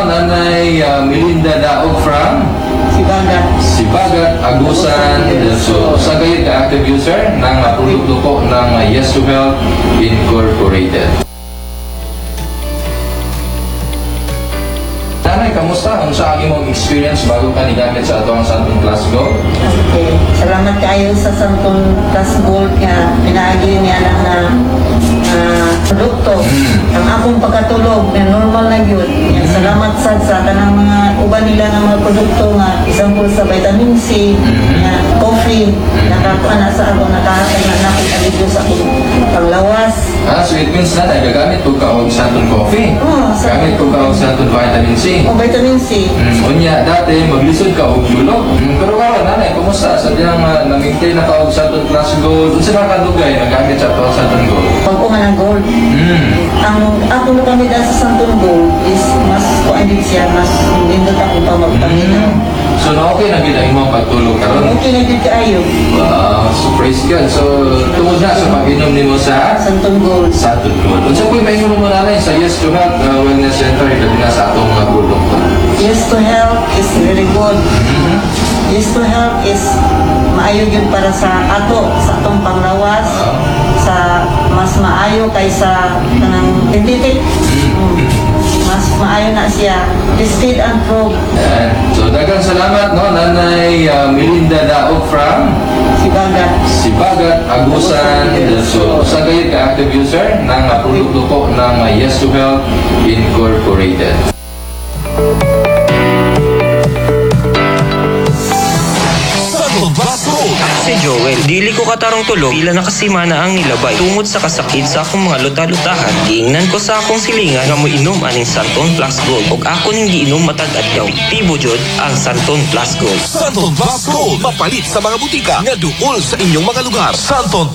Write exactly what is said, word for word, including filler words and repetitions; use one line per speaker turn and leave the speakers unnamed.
Nanay uh, Melinda Daog from
Sibagat.
Sibagat, Agusan. So, sa gayon ka-active user ng uh, produkto po ng uh, Yes to Health Incorporated. Nanay, kamusta? Ano sa aking mong experience bago ka nigamit sa atong Santon Plus Go?
Okay. Salamat kayo sa Santon Plus Gold nga pinaagi niya lang na ah, produkto.
Mm.
Ang akong pagkatulog na normal na yun. Yan, salamat sad sa kanang mga uban nila ng mga produkto nga example sa vitamin C,
Mhm.
nga coffee, nakakuha na sa ako nakahatay na nakit alivyo sa akong panglawas.
Ah, so it means na gagamit ko ka og Santon Coffee.
Oo, sa-
Gamit ko ka og Santon Vitamin C.
O vitamin C.
Mm, unya, dati maglisod ka og yulog. Mm, pero karon nanay, kumusta? Sa diyang uh, na-maintain na ka og Santon Plus Gold, unsa na kadugay nagamit sa atong Santon Gold?
Pag-unga ng gold.
Mm.
Ang ako na kami dahil sa Santon Gold is mas kuan din siya, mas nindot ako pa magpanginaw.
Mm. So na okay na gid ang imong pagtulog karon.
Okay na din kaayo.
Wow, so praise God. So tungod na sa pag-inom nimo sa
Santon Gold.
Santon Gold. Unsa po may mo nanay sa Yes to Health uh, Wellness Center dali na sa atong mga produkto?
Yes to health is very good.
Mhm.
Yes to health is maayo yun para sa ato, sa atong panglawas,
Ah.
sa mas maayo kaysa kanang dentitic. Mm. Mas maayo na siya. Tested and proved.
Yan. So daghang salamat no Nanay uh, Melinda Daog from
Sibagat.
Sibagat, Agusan. So sa gayon ka-active user ng uh, produkto po ng uh, Yes to Health Incorporated.
Santon Plus Gold.
Si Joel, dili ko katarong tulog, pila nakasimana ang nilabay. Tungod sa kasakit sa akong mga luta-lutahan, giingnan ko sa akong silingan nga mo inom aning Santon Plus Gold. Og ako ning giinom matag adlaw. Epektibo jud ang Santon Plus Gold.
Santon Plus Gold. Mapalit sa mga butika nga duol sa inyong mga lugar. Santon